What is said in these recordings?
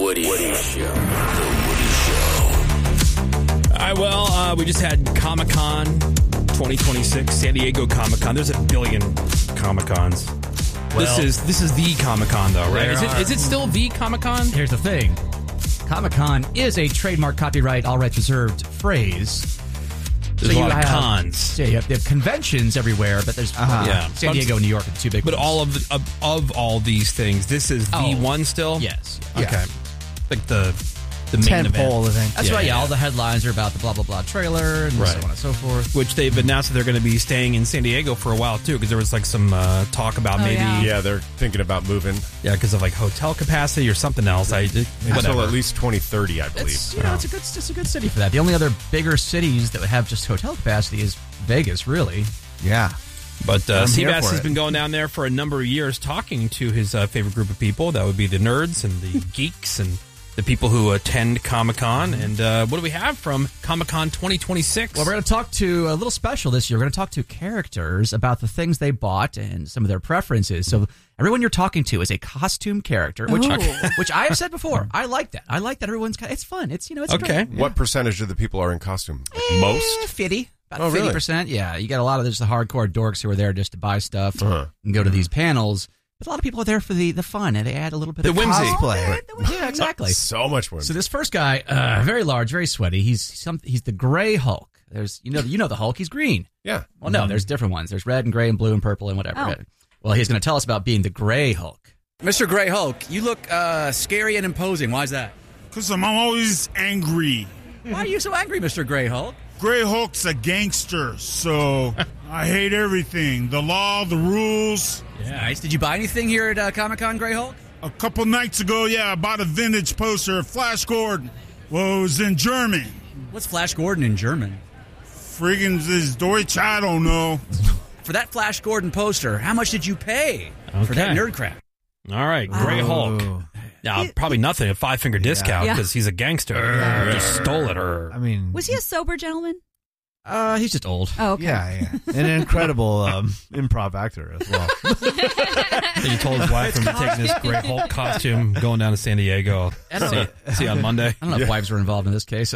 Woody Show. All right, well, we just had Comic-Con 2026, San Diego Comic-Con. There's a billion Comic-Cons. Well, this is the Comic-Con, though, right? Is it still the Comic-Con? Here's the thing. Comic-Con is a trademark, copyright, all rights reserved phrase. There's a lot of cons. Yeah, you have conventions everywhere, but there's San Diego and New York are the two big ones. But all of all these things, this is the one still? Yes. Okay. Like the main tentpole event. That's right, all the headlines are about the blah, blah, blah trailer and so on and so forth. Which they've announced that they're going to be staying in San Diego for a while, too, because there was like some talk about Yeah, they're thinking about moving. Yeah, because of like hotel capacity or something else. Until at least 2030, I believe. It's a good city for that. The only other bigger cities that would have just hotel capacity is Vegas, really. Yeah. But Seabass has been going down there for a number of years talking to his favorite group of people. That would be the nerds and the geeks and the people who attend Comic-Con. And what do we have from Comic-Con 2026? Well, we're going to talk to a little special this year. We're going to talk to characters about the things they bought and some of their preferences. So everyone you're talking to is a costume character, which I have said before. I like that. I like that everyone's it's fun. It's okay. Great. What percentage of the people are in costume? Like most? 50. About 50%. Really? Yeah, you got a lot of the hardcore dorks who are there just to buy stuff and go to these panels. But a lot of people are there for the fun, and they add a little bit of whimsy. cosplay. Yeah, exactly. So much whimsy. So this first guy, very large, very sweaty. He's the Gray Hulk. There's you know the Hulk. He's green. Yeah. Well, no, there's different ones. There's red and gray and blue and purple and whatever. Oh. Well, he's going to tell us about being the Gray Hulk. Mr. Gray Hulk, you look scary and imposing. Why is that? Because I'm always angry. Why are you so angry, Mr. Gray Hulk? Gray Hulk's a gangster, so I hate everything. The law, the rules. Yeah. Nice. Did you buy anything here at Comic-Con, Gray Hulk? A couple nights ago, I bought a vintage poster of Flash Gordon. Well, it was in German. What's Flash Gordon in German? Friggin' this Deutsch, I don't know. For that Flash Gordon poster, how much did you pay for that nerd crap? All right, Gray Hulk. Now, probably nothing, a 5-finger discount because he's a gangster. Just stole it. I mean, Was he a sober gentleman? He's just old. Oh, okay. yeah. An incredible improv actor as well. He told his wife from taking this Gray Hulk costume, going down to San Diego. See you on Monday. I don't know if wives were involved in this case.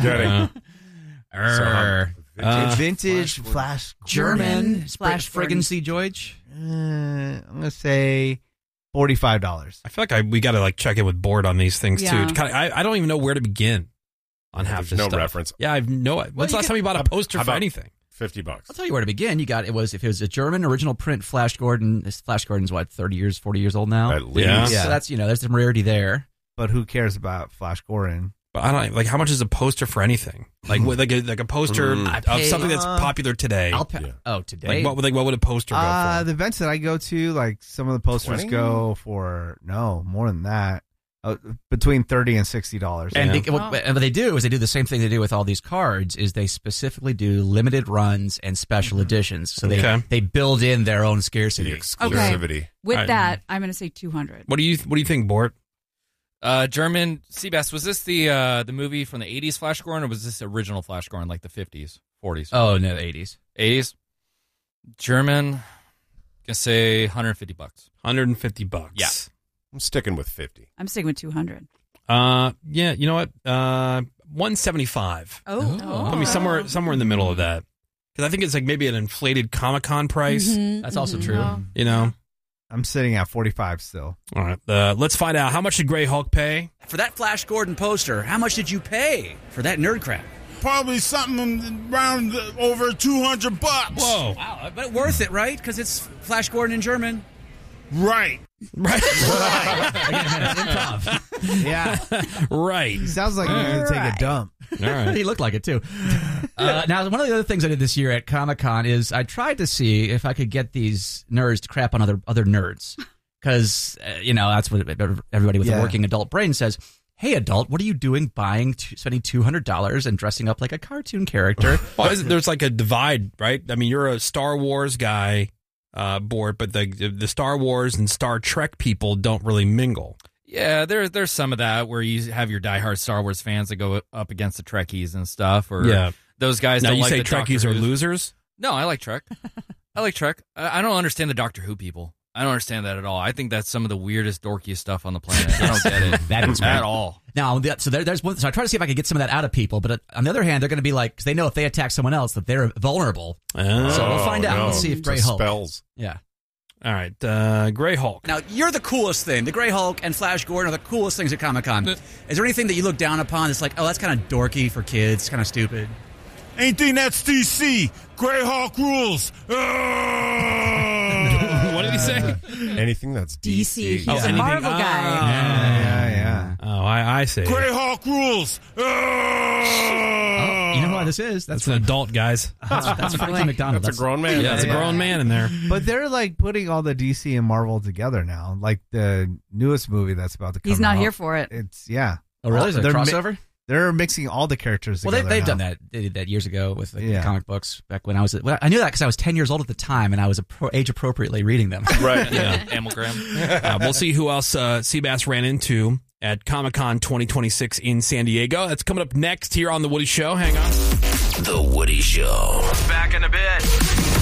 Vintage Flash German Flash friggin' C. George. I'm gonna say $45. I feel like we got to check in with Board on these things Yeah. too. I don't even know where to begin on half There's this no stuff. reference. Yeah, I've no. When's the last time you bought a poster How for about anything? $50. I'll tell you where to begin. If it was a German original print Flash Gordon. This Flash Gordon's 40 years old now. At least. Yeah. So that's there's some rarity there. But who cares about Flash Gordon? But I don't how much is a poster for anything? Like a poster of something that's popular today. I'll pay. Yeah. Oh, today. What would a poster go for? The events that I go to, some of the posters 20? go for more than that, between $30 and $60. And what they do is they do the same thing they do with all these cards. Is they specifically do limited runs and special editions. So they build in their own The scarcity. exclusivity. With Right. that, I'm going to say 200. What do you think, Bort? German Seabass, was this the movie from the 80s Flash Gordon, or was this original Flash Gordon, like the 50s, 40s? Oh, no, the 80s. 80s? German, gonna say $150. $150. Yeah. I'm sticking with 50. I'm sticking with 200. Yeah, you know what? $175. Oh. I mean, somewhere in the middle of that. Because I think it's maybe an inflated Comic-Con price. That's also true. You know? I'm sitting at 45 still. All right. Let's find out. How much did Gray Hulk pay? For that Flash Gordon poster, how much did you pay for that nerd crap? Probably something around over $200. Whoa. Wow, but worth it, right? Because it's Flash Gordon in German. Right. Right. Improv. Yeah. Right. Sounds like you're going to take a dump. All right. He looked like it, too. Now, one of the other things I did this year at Comic-Con is I tried to see if I could get these nerds to crap on other nerds. Because, that's what everybody with a working adult brain says. Hey, adult, what are you doing spending $200 and dressing up like a cartoon character? Well, there's a divide, right? I mean, you're a Star Wars guy, Bort, but the Star Wars and Star Trek people don't really mingle. Yeah, there's some of that where you have your diehard Star Wars fans that go up against the Trekkies and stuff, or those guys now don't you like say the Trekkies Doctor are Who's. losers? No, I like Trek. I like Trek. I don't understand the Doctor Who people. I don't understand that at all. I think that's some of the weirdest, dorkiest stuff on the planet. I don't get it That is at weird. all. Now, so there's one. So I try to see if I could get some of that out of people, but on the other hand, they're going to be like, because they know if they attack someone else that they're vulnerable. So we'll find out. No. Let's see if Grey It's Hulk. spells. Yeah. All right, Grey Hulk. Now, you're the coolest thing. The Grey Hulk and Flash Gordon are the coolest things at Comic-Con. Is there anything that you look down upon that's like, oh, that's kind of dorky for kids, kind of stupid? Anything that's DC. Grey Hawk rules. What did he say? Anything that's DC. DC. He's Oh, a anything- Marvel guy. Yeah. Oh, I see. Grey Hawk rules. Oh, you know who this is? That's an adult, guys. That's Frankie McDonald. That's a grown man. Yeah, it's a grown man in there. But they're like putting all the DC and Marvel together now. Like the newest movie that's about to come out. He's not here for it. It's, yeah. Oh, really? Is it a They're crossover? They're mixing all the characters Well, together they've now. done that. They did that years ago with the Yeah. comic books back when I was. Well, I knew that because I was 10 years old at the time, and I was age appropriately reading them. Right. Yeah. Amalgam. We'll see who else Seabass ran into at Comic-Con 2026 in San Diego. That's coming up next here on The Woody Show. Hang on. The Woody Show. Back in a bit.